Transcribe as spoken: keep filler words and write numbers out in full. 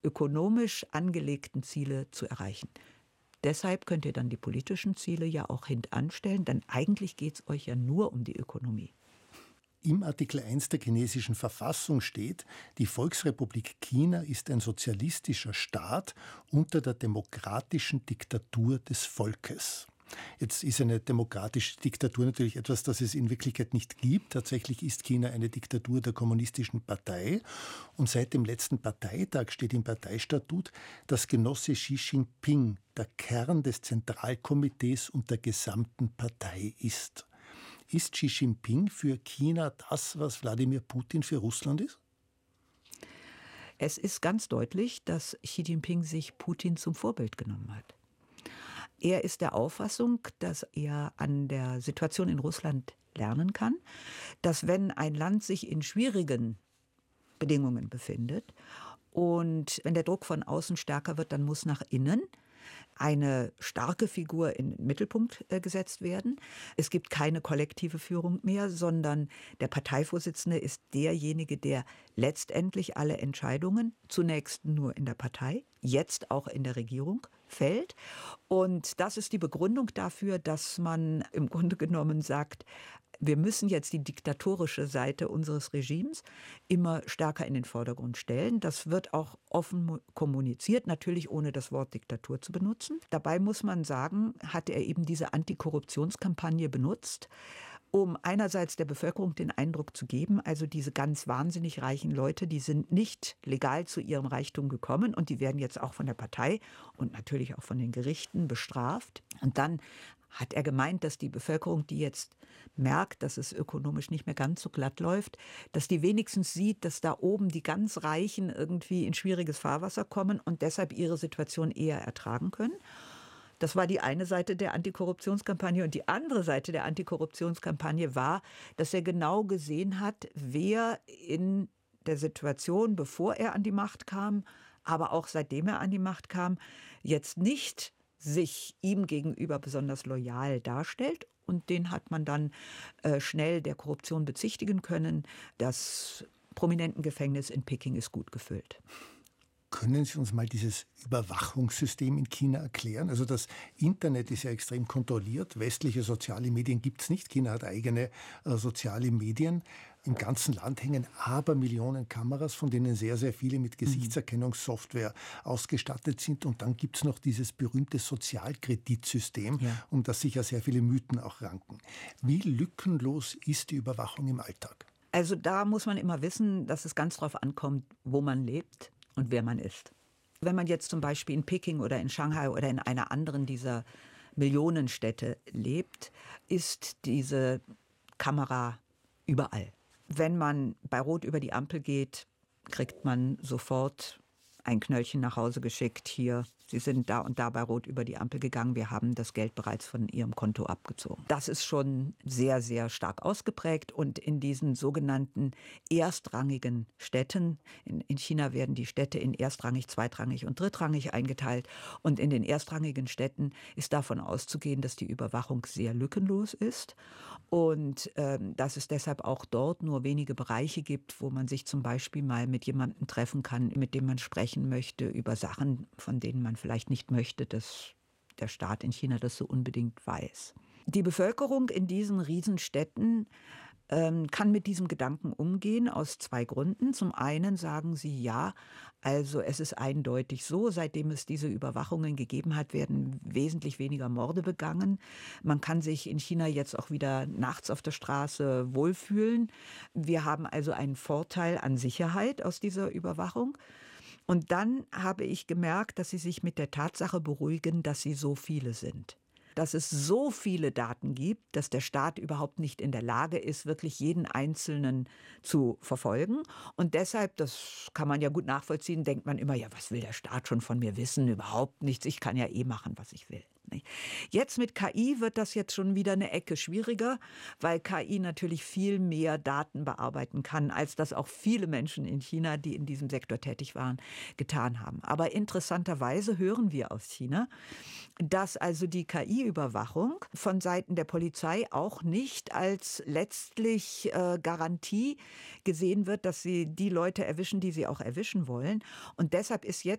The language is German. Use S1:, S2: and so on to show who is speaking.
S1: ökonomisch angelegten Ziele zu erreichen. Deshalb könnt ihr dann die politischen Ziele ja auch hintanstellen, denn eigentlich geht es euch ja nur um die Ökonomie.
S2: Im Artikel eins der chinesischen Verfassung steht, die Volksrepublik China ist ein sozialistischer Staat unter der demokratischen Diktatur des Volkes. Jetzt ist eine demokratische Diktatur natürlich etwas, das es in Wirklichkeit nicht gibt. Tatsächlich ist China eine Diktatur der Kommunistischen Partei. Und seit dem letzten Parteitag steht im Parteistatut, dass Genosse Xi Jinping der Kern des Zentralkomitees und der gesamten Partei ist. Ist Xi Jinping für China das, was Wladimir Putin für Russland ist?
S1: Es ist ganz deutlich, dass Xi Jinping sich Putin zum Vorbild genommen hat. Er ist der Auffassung, dass er an der Situation in Russland lernen kann, dass wenn ein Land sich in schwierigen Bedingungen befindet und wenn der Druck von außen stärker wird, dann muss nach innen eine starke Figur in den Mittelpunkt gesetzt werden. Es gibt keine kollektive Führung mehr, sondern der Parteivorsitzende ist derjenige, der letztendlich alle Entscheidungen, zunächst nur in der Partei, jetzt auch in der Regierung, fällt. Und das ist die Begründung dafür, dass man im Grunde genommen sagt, wir müssen jetzt die diktatorische Seite unseres Regimes immer stärker in den Vordergrund stellen. Das wird auch offen kommuniziert, natürlich ohne das Wort Diktatur zu benutzen. Dabei muss man sagen, hat er eben diese Antikorruptionskampagne benutzt, um einerseits der Bevölkerung den Eindruck zu geben, also diese ganz wahnsinnig reichen Leute, die sind nicht legal zu ihrem Reichtum gekommen und die werden jetzt auch von der Partei und natürlich auch von den Gerichten bestraft. Und dann hat er gemeint, dass die Bevölkerung, die jetzt merkt, dass es ökonomisch nicht mehr ganz so glatt läuft, dass die wenigstens sieht, dass da oben die ganz Reichen irgendwie in schwieriges Fahrwasser kommen und deshalb ihre Situation eher ertragen können. Das war die eine Seite der Antikorruptionskampagne. Und die andere Seite der Antikorruptionskampagne war, dass er genau gesehen hat, wer in der Situation, bevor er an die Macht kam, aber auch seitdem er an die Macht kam, jetzt nicht sich ihm gegenüber besonders loyal darstellt. Und den hat man dann äh, schnell der Korruption bezichtigen können. Das Prominentengefängnis in Peking ist gut gefüllt.
S2: Können Sie uns mal dieses Überwachungssystem in China erklären? Also das Internet ist ja extrem kontrolliert. Westliche soziale Medien gibt es nicht. China hat eigene äh, soziale Medien. Im ganzen Land hängen Abermillionen Kameras, von denen sehr, sehr viele mit Gesichtserkennungssoftware ausgestattet sind. Und dann gibt es noch dieses berühmte Sozialkreditsystem, ja, um das sich ja sehr viele Mythen auch ranken. Wie lückenlos ist die Überwachung im Alltag?
S1: Also da muss man immer wissen, dass es ganz drauf ankommt, wo man lebt und wer man ist. Wenn man jetzt zum Beispiel in Peking oder in Shanghai oder in einer anderen dieser Millionenstädte lebt, ist diese Kamera überall. Wenn man bei Rot über die Ampel geht, kriegt man sofort ein Knöllchen nach Hause geschickt. Hier, Sie sind da und da bei Rot über die Ampel gegangen. Wir haben das Geld bereits von Ihrem Konto abgezogen. Das ist schon sehr, sehr stark ausgeprägt. Und in diesen sogenannten erstrangigen Städten, in, in China werden die Städte in erstrangig, zweitrangig und drittrangig eingeteilt. Und in den erstrangigen Städten ist davon auszugehen, dass die Überwachung sehr lückenlos ist. Und ähm, dass es deshalb auch dort nur wenige Bereiche gibt, wo man sich zum Beispiel mal mit jemandem treffen kann, mit dem man sprechen möchte über Sachen, von denen man vielleicht nicht möchte, dass der Staat in China das so unbedingt weiß. Die Bevölkerung in diesen Riesenstädten ähm, kann mit diesem Gedanken umgehen aus zwei Gründen. Zum einen sagen sie, ja, also es ist eindeutig so, seitdem es diese Überwachungen gegeben hat, werden wesentlich weniger Morde begangen. Man kann sich in China jetzt auch wieder nachts auf der Straße wohlfühlen. Wir haben also einen Vorteil an Sicherheit aus dieser Überwachung. Und dann habe ich gemerkt, dass sie sich mit der Tatsache beruhigen, dass sie so viele sind. Dass es so viele Daten gibt, dass der Staat überhaupt nicht in der Lage ist, wirklich jeden Einzelnen zu verfolgen. Und deshalb, das kann man ja gut nachvollziehen, denkt man immer, ja, was will der Staat schon von mir wissen? Überhaupt nichts, ich kann ja eh machen, was ich will. nicht. Jetzt mit K I wird das jetzt schon wieder eine Ecke schwieriger, weil K I natürlich viel mehr Daten bearbeiten kann, als das auch viele Menschen in China, die in diesem Sektor tätig waren, getan haben. Aber interessanterweise hören wir aus China, dass also die K I-Überwachung von Seiten der Polizei auch nicht als letztlich äh, Garantie gesehen wird, dass sie die Leute erwischen, die sie auch erwischen wollen. Und deshalb ist jetzt